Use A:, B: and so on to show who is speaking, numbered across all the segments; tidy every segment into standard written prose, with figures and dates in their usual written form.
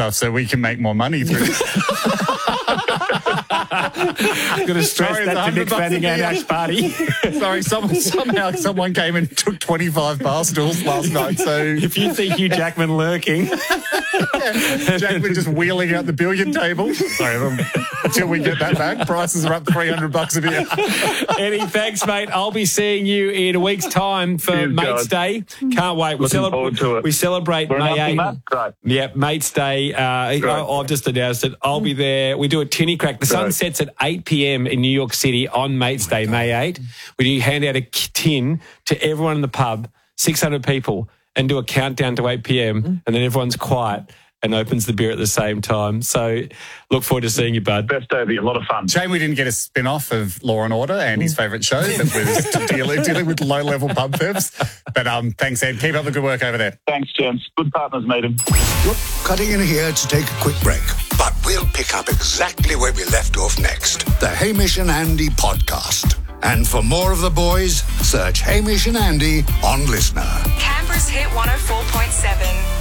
A: stuff so we can make more money through it.
B: Got to stress that to Nick Fanning and Ash Party.
A: Sorry, somehow someone came and took 25 bar stools last night. So
B: if you see Hugh Jackman lurking,
A: Jackman just wheeling out the billiard table. Sorry, until we get that back, prices are up $300 a beer.
B: Eddie, thanks, mate. I'll be seeing you in a week's time for
C: Cheers,
B: Mates
C: guys.
B: Day. Can't wait.
C: Looking forward to it.
B: We celebrate
C: We're
B: May
C: announcing
B: 8th.
C: that? Great.
B: Yeah, Mates Day. I've just announced it. I'll be there. We do a tinny crack. The sun sets at 8 p.m. in New York City on Mates Day, May 8. We do hand out a tin to everyone in the pub, 600 people, and do a countdown to 8 p.m. and then everyone's quiet and opens the beer at the same time. So look forward to seeing you, bud.
C: Best day of the year. A lot of fun.
A: Shame we didn't get a spin-off of Law and Order and his favourite show that was dealing with low-level pub thefts. But thanks, Ed. Keep up the good work over there.
C: Thanks, gents. Good partners, mate.
D: Look, cutting in here to take a quick break. But we'll pick up exactly where we left off next. The Hamish and Andy podcast. And for more of the boys, search Hamish and Andy on Listener.
E: Canberra's Hit 104.7.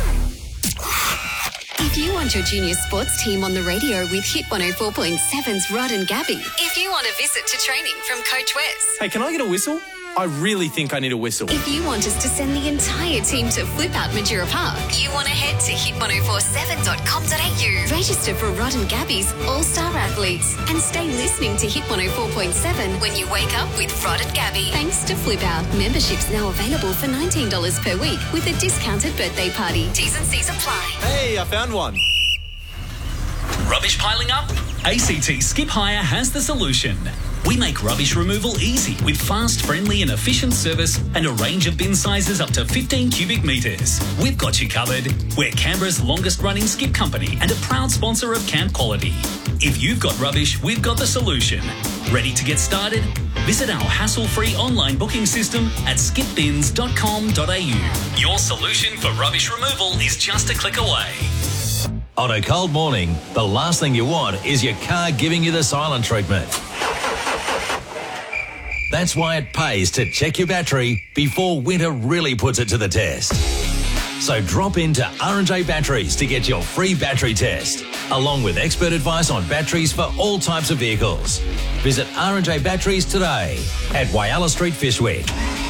F: If you want your junior sports team on the radio with Hit 104.7's Rod and Gabby. If you want a visit to training from Coach Wes.
G: Hey, can I get a whistle? I really think I need a whistle.
F: If you want us to send the entire team to Flip Out Majura Park. You want to head to hit1047.com.au. Register for Rod and Gabby's All-Star Athletes. And stay listening to Hit 104.7 when you wake up with Rod and Gabby. Thanks to Flip Out. Memberships now available for $19 per week with a discounted birthday party. T's and C's apply.
G: Hey, I found one.
H: Rubbish piling up? ACT Skip Hire has the solution. We make rubbish removal easy with fast, friendly and efficient service and a range of bin sizes up to 15 cubic metres. We've got you covered. We're Canberra's longest running skip company and a proud sponsor of Camp Quality. If you've got rubbish, we've got the solution. Ready to get started? Visit our hassle-free online booking system at skipbins.com.au. Your solution for rubbish removal is just a click away.
I: On a cold morning, the last thing you want is your car giving you the silent treatment. That's why it pays to check your battery before winter really puts it to the test. So drop into R&J Batteries to get your free battery test, along with expert advice on batteries for all types of vehicles. Visit R&J Batteries today at Whyalla Street, Fishwick.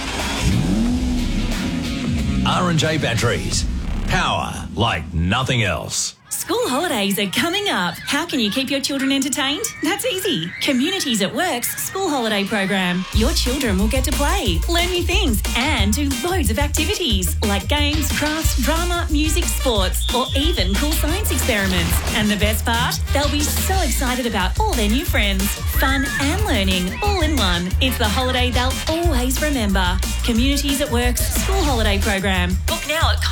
I: R&J Batteries. Power like nothing else.
J: School holidays are coming up. How can you keep your children entertained? That's easy. Communities at Work's school holiday program. Your children will get to play, learn new things, and do loads of activities like games, crafts, drama, music, sports, or even cool science experiments. And the best part? They'll be so excited about all their new friends. Fun and learning all in one. It's the holiday they'll always remember. Communities at Work's school holiday program. Book now at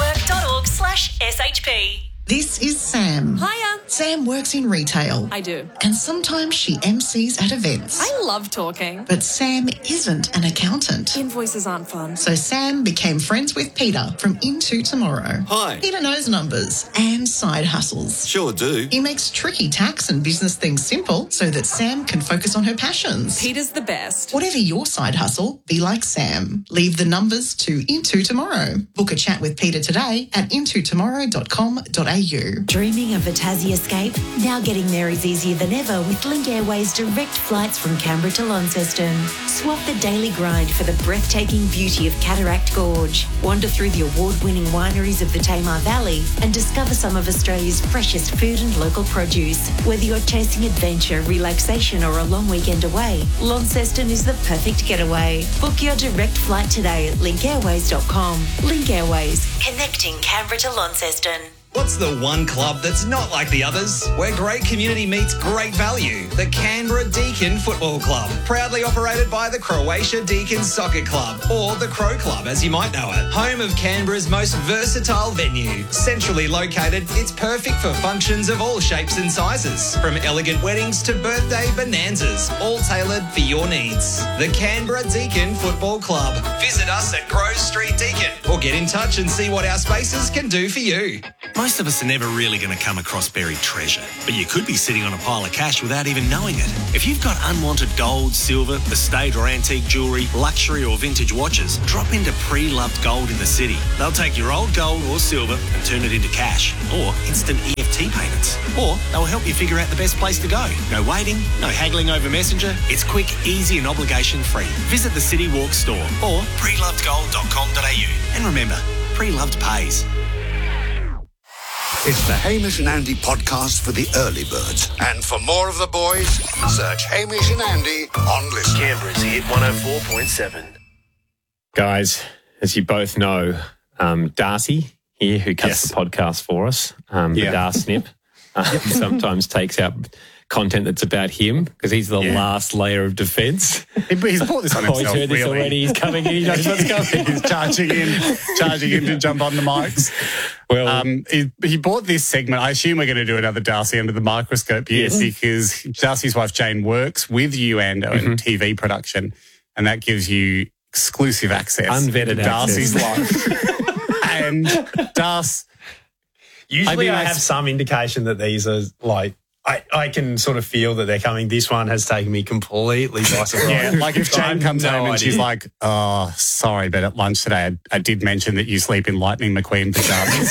J: comsatwork.org/SHP.
K: This is Sam.
L: Hiya.
K: Sam works in retail.
L: I do.
K: And sometimes she MCs at events.
L: I love talking.
K: But Sam isn't an accountant.
L: Invoices aren't fun.
K: So Sam became friends with Peter from Into Tomorrow.
M: Hi.
K: Peter knows numbers and side hustles.
M: Sure do.
K: He makes tricky tax and business things simple so that Sam can focus on her passions.
L: Peter's the best.
K: Whatever your side hustle, be like Sam. Leave the numbers to Into Tomorrow. Book a chat with Peter today at intotomorrow.com.au.
N: Dreaming of a Tassie escape? Now getting there is easier than ever with Link Airways direct flights from Canberra to Launceston. Swap the daily grind for the breathtaking beauty of Cataract Gorge. Wander through the award-winning wineries of the Tamar Valley and discover some of Australia's freshest food and local produce. Whether you're chasing adventure, relaxation or a long weekend away, Launceston is the perfect getaway. Book your direct flight today at linkairways.com. Link Airways, connecting Canberra to Launceston.
O: What's the one club that's not like the others? Where great community meets great value. The Canberra Deakin Football Club. Proudly operated by the Croatia Deakin Soccer Club, or the Crow Club as you might know it. Home of Canberra's most versatile venue. Centrally located, it's perfect for functions of all shapes and sizes. From elegant weddings to birthday bonanzas, all tailored for your needs. The Canberra Deakin Football Club. Visit us at Grove Street Deakin or get in touch and see what our spaces can do for you.
G: My
M: Most of us are never really going to come across buried treasure, but you could be sitting on a pile of cash without even knowing it. If you've got unwanted gold, silver, estate or antique jewellery, luxury or vintage watches, drop into Pre-Loved Gold in the city. They'll take your old gold or silver and turn it into cash or instant EFT payments. Or they'll help you figure out the best place to go. No waiting, no haggling over Messenger. It's quick, easy and obligation-free. Visit the City Walk store or prelovedgold.com.au. And remember, Pre-Loved pays.
D: It's the Hamish and Andy podcast for the early birds. And for more of the boys, search Hamish and Andy on Listen.
P: Canberra's Hit 104.7.
B: Guys, as you both know, Darcy here, who cuts the podcast for us, the Darsnip, sometimes takes out content that's about him because he's the last layer of defence.
A: He's brought this on himself,
B: he's heard this already. He's coming in. He knows what's going.
A: He's charging in to jump on the mics. Well, he bought this segment. I assume we're going to do another Darcy Under the Microscope here because Darcy's wife Jane works with you and in TV production, and that gives you exclusive access
B: unvetted
A: to Darcy's life. And Darcy,
Q: usually I have some indication that these are like. I can sort of feel that they're coming. This one has taken me completely by surprise.
A: Yeah, like if Jane comes home and she's like, oh, sorry, but at lunch today I did mention that you sleep in Lightning McQueen pajamas.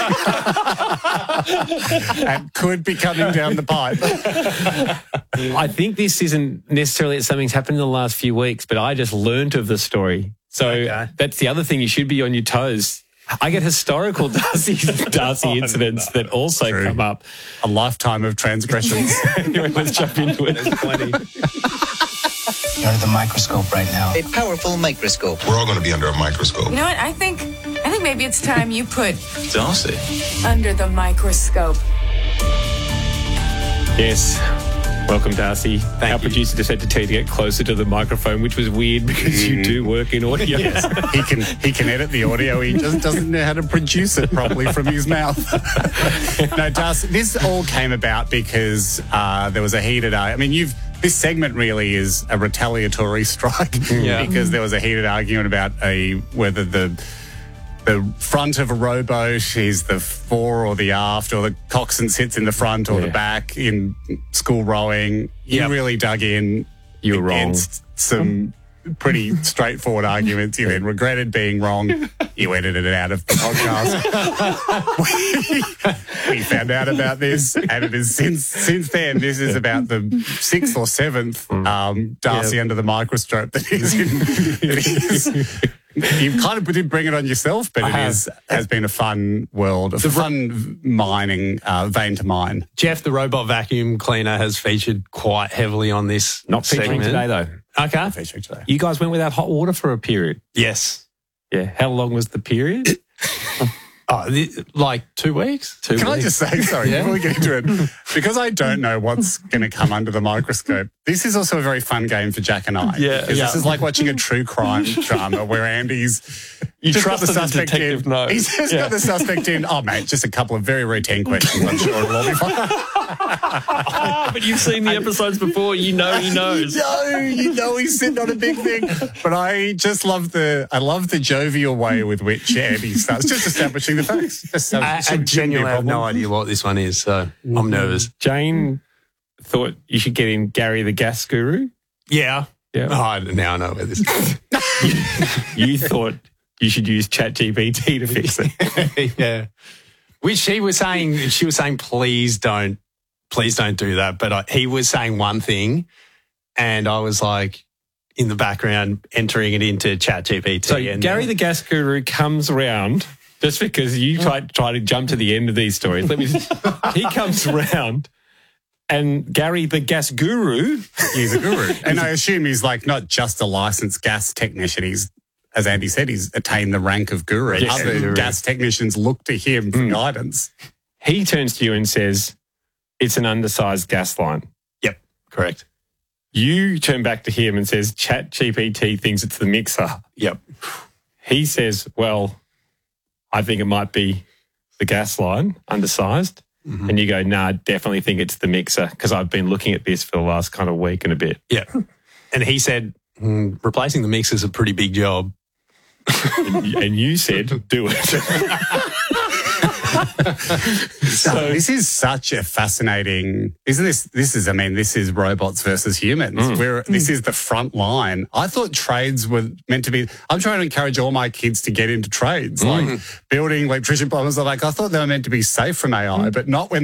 A: That could be coming down the pipe.
B: I think this isn't necessarily that something's happened in the last few weeks, but I just learnt of the story. So that's the other thing. You should be on your toes. I get historical Darcy incidents that also come up.
A: A lifetime of transgressions.
B: Anyway, let's jump into it.
R: There's plenty. You're under the microscope right now.
S: A powerful microscope.
T: We're all going to be under a microscope.
E: You know what? I think maybe it's time you put
T: Darcy
E: under the microscope.
B: Yes. Welcome, Darcy. Our producer just had to tell you to get closer to the microphone, which was weird because you do work in audio.
A: Yes. He can edit the audio. He just doesn't know how to produce it properly from his mouth. No, Darcy, this all came about because there was a heated this segment really is a retaliatory strike because there was a heated argument about whether the front of a rowboat is the fore or the aft, or the coxswain sits in the front or the back in school rowing. You really dug in.
B: You were wrong.
A: Some pretty straightforward arguments. You then regretted being wrong. You edited it out of the podcast. we found out about this, and it is since then. This is about the 6th or 7th Darcy Under the Microscope that is in. You kind of did bring it on yourself, but has been a fun world, a fun mining vein to mine.
Q: Jeff, the robot vacuum cleaner, has featured quite heavily on this.
B: Not featuring today, though.
Q: Okay.
A: Not featuring today.
B: You guys went without hot water for a period.
Q: Yes.
B: Yeah. How long was the period?
Q: Like 2 weeks.
A: Can I just say, sorry, before we get into it, because I don't know what's going to come under the microscope, this is also a very fun game for Jack and I.
Q: Yeah.
A: This is like watching a true crime drama where Andy's...
B: You
A: trust
B: the suspect in.
A: He's just got the suspect in. Oh, mate, just a couple of very routine questions. I'm sure it'll all be fine.
B: But you've seen the episodes before. You know he knows.
A: You know he's sitting on a big thing. But I just love the jovial way with which Andy starts just establishing the facts.
Q: I genuinely have no idea what this one is, so I'm nervous.
B: Jane thought you should get in Gary the Gas Guru.
Q: Yeah. Oh, now I know where this is.
B: You thought you should use ChatGPT to fix it.
Q: Yeah. Which she was saying, please don't do that. But he was saying one thing, and I was like, in the background, entering it into ChatGPT.
B: So Gary the Gas Guru comes around, just because you try to jump to the end of these stories. He comes around, and Gary the Gas Guru,
A: he's a guru, and I assume he's like not just a licensed gas technician. He's, as Andy said, he's attained the rank of guru.
B: Yes,
A: other gas technicians look to him for guidance.
B: He turns to you and says, "It's an undersized gas line."
Q: Yep, correct.
B: You turn back to him and says, ChatGPT thinks it's the mixer.
Q: Yep.
B: He says, well, I think it might be the gas line, undersized. Mm-hmm. And you go, nah, I definitely think it's the mixer because I've been looking at this for the last kind of week and a bit.
Q: Yeah. And he said, replacing the mixer is a pretty big job.
B: and you said, do it.
A: So this is such a fascinating, isn't this? This is robots versus humans. This is the front line. I thought trades were meant to be, I'm trying to encourage all my kids to get into trades, like building, electrician, plumbers. I thought they were meant to be safe from AI, but not when